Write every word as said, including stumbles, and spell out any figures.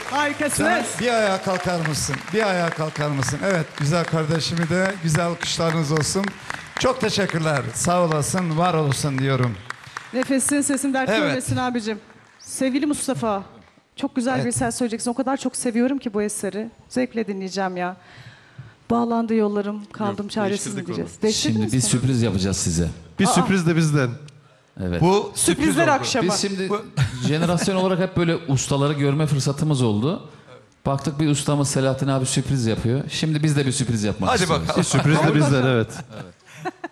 Harikasınız. Sen bir ayağa kalkar mısın? Bir ayağa kalkar mısın? Evet, güzel kardeşimi de güzel alkışlarınız olsun. Çok teşekkürler. Sağ olasın, var olasın diyorum. Nefesin sesin dert Evet. görmesin abicim. Sevgili Mustafa, çok güzel Evet. bir ses söyleyeceksin. O kadar çok seviyorum ki bu eseri. Zevkle dinleyeceğim ya. Bağlandı yollarım, kaldım Yok, çaresiz mi değiştirdik diyeceğiz? onu. Değiştirdiniz Şimdi bir mi? sürpriz yapacağız size. Bir sürpriz de bizden. Evet. Bu Sürprizler oldu. akşamı. Biz şimdi jenerasyon olarak hep böyle ustaları görme fırsatımız oldu. Baktık bir ustamız Selahattin abi sürpriz yapıyor. Şimdi biz de bir sürpriz yapmak Hadi istiyoruz. bakalım. Bir sürpriz de bizden, evet.